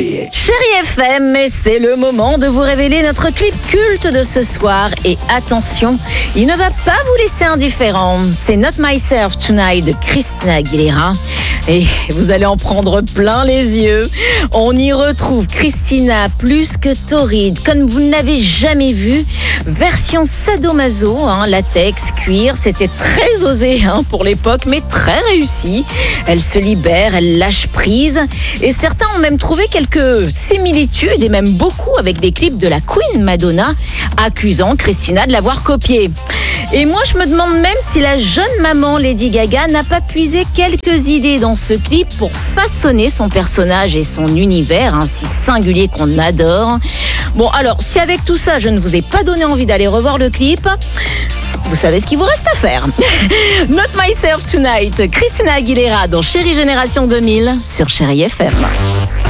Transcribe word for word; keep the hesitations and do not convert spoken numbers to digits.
F Chérie F M, c'est le moment de vous révéler notre clip culte de ce soir. Et attention, il ne va pas vous laisser indifférent. C'est Not Myself Tonight de Christina Aguilera. Et vous allez en prendre plein les yeux. On y retrouve Christina plus que torride, comme vous n'avez jamais vu. Version sadomaso, hein, latex, cuir. C'était très osé hein, pour l'époque, mais très réussi. Elle se libère, elle lâche prise. Et certains ont même trouvé quelques similitudes, et même beaucoup, avec des clips de la Queen Madonna, accusant Christina de l'avoir copié. Et moi, je me demande même si la jeune maman Lady Gaga n'a pas puisé quelques idées dans ce clip pour façonner son personnage et son univers, hein, si singulier qu'on adore. Bon, alors, si avec tout ça, je ne vous ai pas donné envie d'aller revoir le clip, vous savez ce qu'il vous reste à faire. Not Myself Tonight, Christina Aguilera dans Chérie Génération deux mille sur Chérie F M.